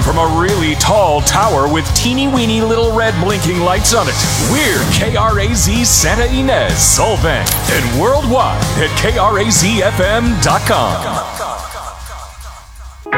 from a really tall tower with teeny-weeny little red blinking lights on it. We're KRAZ Santa Ynez, Solvang, and worldwide at KRAZFM.com.